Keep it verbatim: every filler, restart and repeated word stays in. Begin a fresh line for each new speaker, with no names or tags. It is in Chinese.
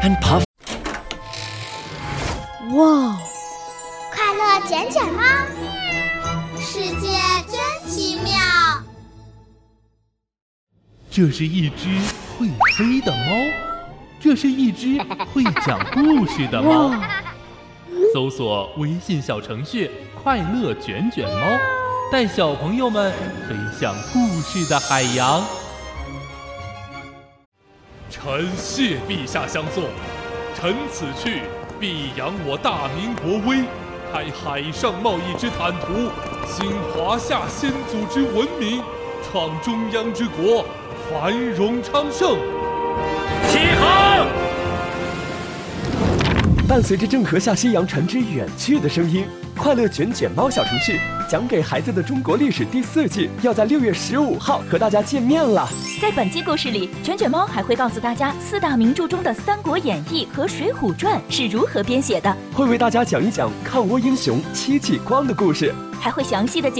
and puff。
哇！
快乐卷卷猫，世界真奇妙。
这是一只会飞的猫，这是一只会讲故事的猫。搜索微信小程序“快乐卷卷猫”，带小朋友们飞向故事的海洋。臣谢陛下相送，臣此去必扬我大明国威，开海上贸易之坦途，兴华夏先祖之文明，创中央之国，繁荣昌盛。起航！
伴随着郑和下西洋船只远去的声音，快乐卷卷猫小程序讲给孩子的中国历史第四季要在六月十五号和大家见面了。
在本期故事里，卷卷猫还会告诉大家四大名著中的《三国演义》和《水浒传》是如何编写的，
会为大家讲一讲抗倭英雄戚继光的故事，
还会详细的解